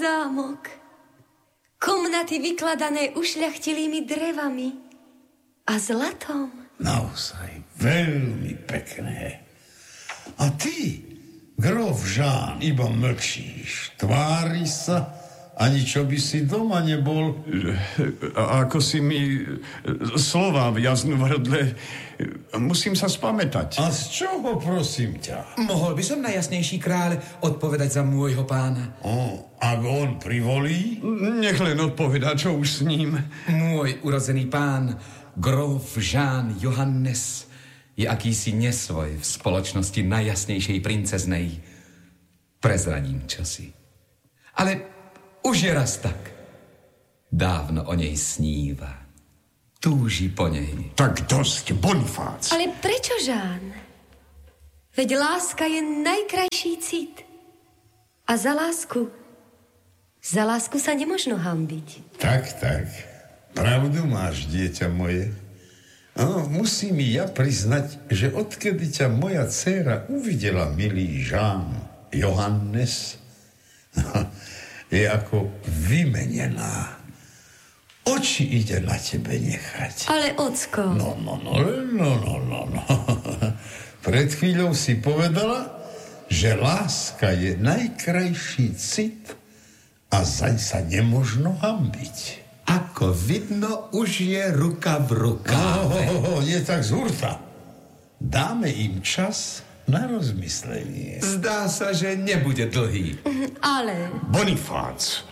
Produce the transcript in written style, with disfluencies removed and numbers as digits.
zámok. Komnaty vykladané ušľachtilými drevami a zlatom. Naozaj veľmi pekné. A ty, grof Jean, iba mlčíš. Tvári sa, ani čo by si doma nebol. Ako si mi slova viaznú v hrdle, musím sa spamätať. A z čoho, prosím ťa? Mohol by som najjasnejší kráľ odpovedať za môjho pána. Ak on privolí? Nech len odpovedá, čo už s ním. Môj urozený pán, grof Jean Johannes, je akýsi nesvoj v spoločnosti najjasnejšej princeznej. Prezradím čosi. Ale už je raz tak. Dávno o nej sníva. Túži po nej. Tak dosť, Bonifác. Ale prečo, Žán? Veď láska je najkrajší cit. A za lásku sa nemožno hanbiť. Tak. Pravdu máš, dieťa moje. Musím ja priznať, že odkedy ťa moja dcéra uvidela, milý Jean Johannes, je ako vymenená. Oči ide na tebe nechať. Ale ocko... No. Pred chvíľou si povedala, že láska je najkrajší cit a zaň sa nemožno hanbiť. Ako vidno, už je ruka v rukáve. Je tak z hurta. Dáme im čas na rozmyslenie. Zdá sa, že nebude dlhý. Ale... Bonifác,